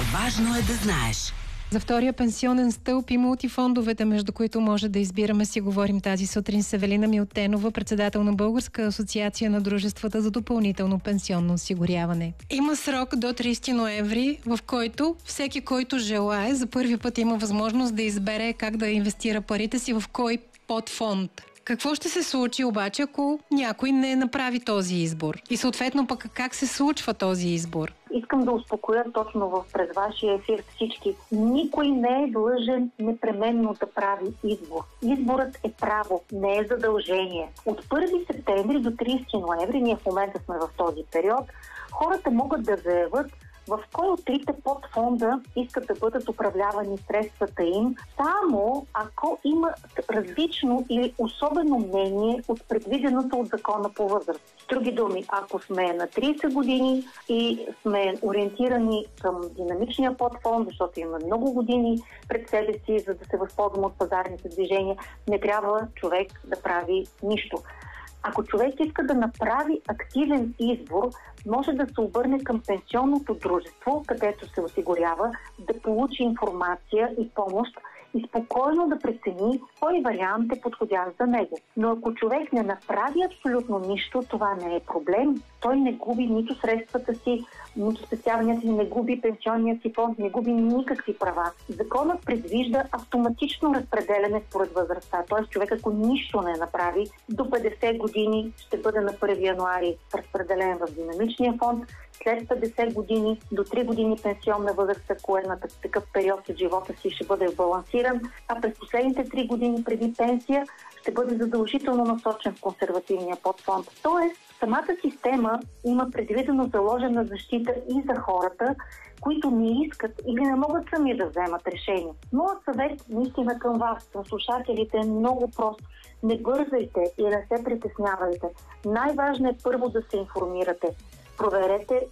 Важно е да знаеш. За втория пенсионен стълб и мултифондовете, между които може да избираме, си говорим тази сутрин с Евелина Милтенова, председател на Българска асоциация на дружествата за допълнително пенсионно осигуряване. Има срок до 30 ноември, в който всеки, който желае, за първи път има възможност да избере как да инвестира парите си в кой подфонд. Какво ще се случи обаче, ако някой не направи този избор? И съответно пък как се случва този избор? Искам да успокоя точно през вашия ефир всички. Никой не е длъжен непременно да прави избор. Изборът е право, не е задължение. От 1 септември до 30 ноември, ние в момента сме в този период, хората могат да заявят в кой от трите подфонда искат да бъдат управлявани средствата им, само ако има различно или особено мнение от предвиденото от закона по възраст. С други думи, ако сме на 30 години и сме ориентирани към динамичния подфонд, защото има много години пред себе си, за да се възползваме от пазарните движения, не трябва човек да прави нищо. Ако човек иска да направи активен избор, може да се обърне към пенсионното дружество, където се осигурява, да получи информация и помощ и спокойно да прецени кой вариант е подходящ за него. Но ако човек не направи абсолютно нищо, това не е проблем. Той не губи нито средствата си, нито спестяванията си, не губи пенсионния си фонд, не губи никакви права. Законът предвижда автоматично разпределяне според възрастта. Т.е. човек, ако нищо не направи, до 50 години ще бъде на 1 януари разпределен в динамичния фонд, след 50 години до 3 години пенсионна възраст, ако е на такъв период от живота си, ще бъде балансиран, а през последните 3 години преди пенсия ще бъде задължително насочен в консервативния подфонд. Тоест, самата система има предвидено заложена защита и за хората, които не искат или не могат сами да вземат решение. Моят съвет наистина към вас, към слушателите, е много прост. Не бързайте и не се притеснявайте. Най-важно е първо да се информирате. Проверете